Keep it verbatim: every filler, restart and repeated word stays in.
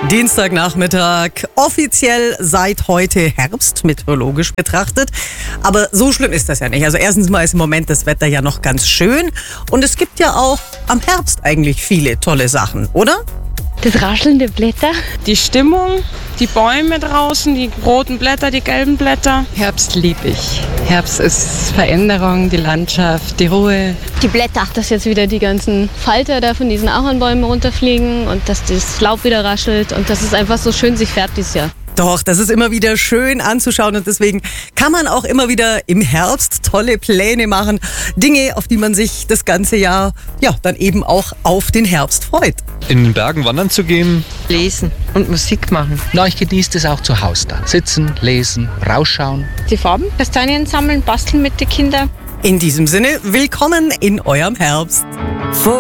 Dienstagnachmittag, offiziell seit heute Herbst, meteorologisch betrachtet. Aber so schlimm ist das ja nicht. Also erstens mal ist im Moment das Wetter ja noch ganz schön. Und es gibt ja auch am Herbst eigentlich viele tolle Sachen, oder? Das Rascheln der Blätter. Die Stimmung, die Bäume draußen, die roten Blätter, die gelben Blätter. Herbst liebe ich. Herbst ist Veränderung, die Landschaft, die Ruhe. Die Blätter, dass jetzt wieder die ganzen Falter da von diesen Ahornbäumen runterfliegen und dass das Laub wieder raschelt und dass es einfach so schön sich färbt dieses Jahr. Doch, das ist immer wieder schön anzuschauen und deswegen kann man auch immer wieder im Herbst tolle Pläne machen. Dinge, auf die man sich das ganze Jahr ja dann eben auch auf den Herbst freut. In den Bergen wandern zu gehen. Lesen und Musik machen. Na, ich genieße es auch zu Hause da. Sitzen, lesen, rausschauen. Die Farben, Kastanien sammeln, basteln mit den Kindern. In diesem Sinne, willkommen in eurem Herbst.